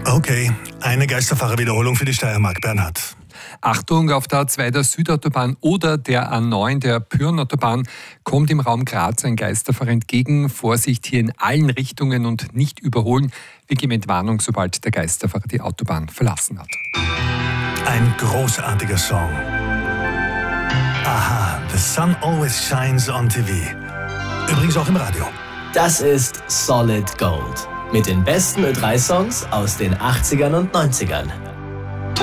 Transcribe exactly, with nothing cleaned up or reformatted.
Okay, eine Geisterfahrerwiederholung für die Steiermark, Bernhard. Achtung, auf der A zwei der Südautobahn oder der A neun der Pyhrn-Autobahn kommt im Raum Graz ein Geisterfahrer entgegen. Vorsicht hier in allen Richtungen und nicht überholen. Wir geben Entwarnung, sobald der Geisterfahrer die Autobahn verlassen hat. Ein großartiger Song. Aha, The Sun Always Shines on T V. Übrigens auch im Radio. Das ist Solid Gold. Mit den besten Ö drei Songs aus den achtzigern und neunzigern.